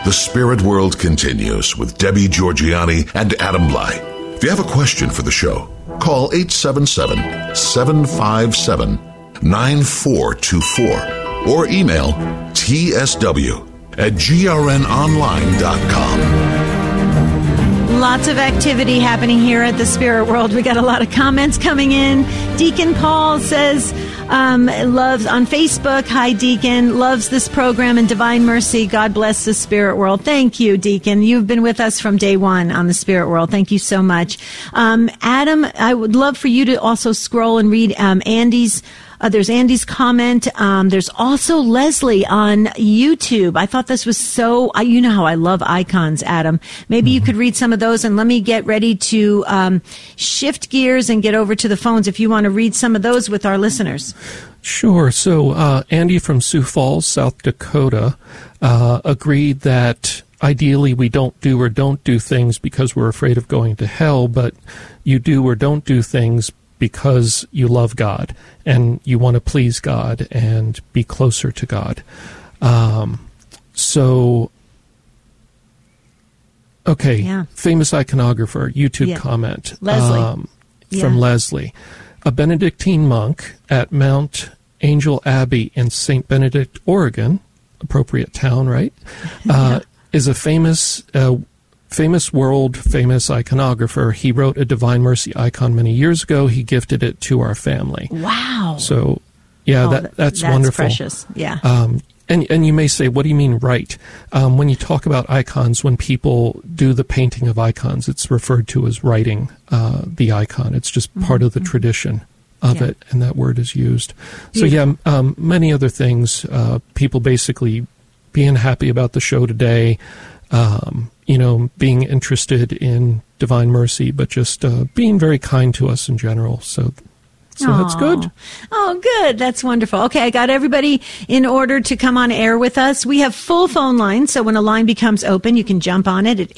The Spirit World continues with Debbie Georgianni and Adam Blai. If you have a question for the show, call 877-757-9424 or email tsw@grnonline.com. Lots of activity happening here at the Spirit World. We got a lot of comments coming in. Deacon Paul says, loves on Facebook. Hi, Deacon. Loves this program and Divine Mercy. God bless the Spirit World. Thank you, Deacon. You've been with us from day one on the Spirit World. Thank you so much. Adam, I would love for you to also scroll and read Andy's. There's Andy's comment. There's also Leslie on YouTube. I thought this was so, you know how I love icons, Adam. Maybe you could read some of those, and let me get ready to shift gears and get over to the phones if you want to read some of those with our listeners. Sure. So Andy from Sioux Falls, South Dakota, agreed that ideally we don't do things because we're afraid of going to hell, but you do or don't do things because you love God and you want to please God and be closer to God. Famous iconographer, YouTube comment. Leslie. From Leslie. A Benedictine monk at Mount Angel Abbey in St. Benedict, Oregon, appropriate town, right? Is a famous world-famous iconographer. He wrote a Divine Mercy icon many years ago. He gifted it to our family. Wow. So, that's wonderful. That's precious, yeah. And you may say, what do you mean write? When you talk about icons, when people do the painting of icons, it's referred to as writing the icon. It's just part of the tradition of it, and that word is used. Beautiful. So, many other things. People basically being happy about the show today, being interested in Divine Mercy, but just being very kind to us in general. So that's good. Oh, good. That's wonderful. Okay, I got everybody in order to come on air with us. We have full phone lines, so when a line becomes open, you can jump on it at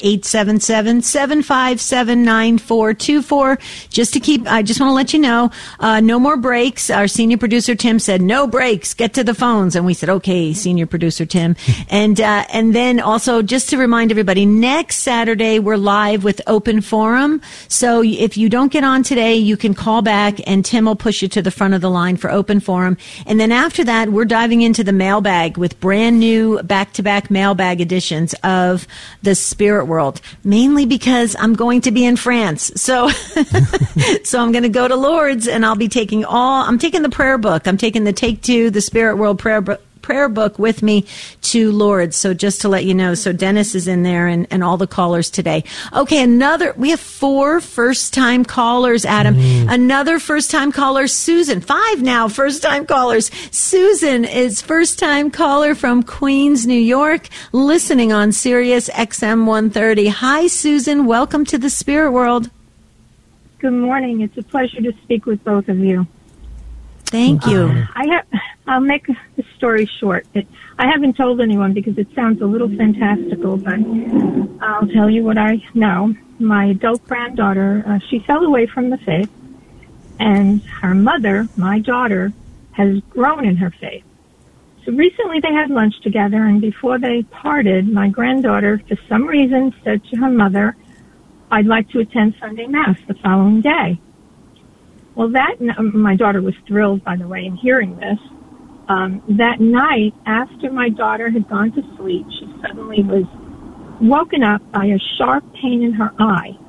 877-757-9424. I just want to let you know, no more breaks. Our senior producer, Tim, said, no breaks, get to the phones. And we said, okay, senior producer, Tim. And then also, just to remind everybody, next Saturday, we're live with Open Forum. So if you don't get on today, you can call back and Tim will push you to the front of the line for Open Forum. And then after that, we're diving into the mailbag with brand new back-to-back mailbag editions of the Spirit World, mainly because I'm going to be in France. So I'm going to go to Lourdes, and I'm taking the prayer book. I'm taking the Take Two, the Spirit World prayer book with me to Lourdes. So just to let you know, so Dennis is in there and all the callers today. Okay, we have 4 first-time callers, Adam. Another first-time caller, Susan. 5 now first-time callers. Susan is first-time caller from Queens, New York, listening on Sirius XM 130. Hi, Susan. Welcome to the Spirit World. Good morning. It's a pleasure to speak with both of you. Thank you. I'll make the story short. I haven't told anyone because it sounds a little fantastical, but I'll tell you what I know. My adult granddaughter, she fell away from the faith, and her mother, my daughter, has grown in her faith. So recently they had lunch together, and before they parted, my granddaughter, for some reason, said to her mother, I'd like to attend Sunday Mass the following day. Well, my daughter was thrilled, by the way, in hearing this. That night, after my daughter had gone to sleep, she suddenly was woken up by a sharp pain in her eye.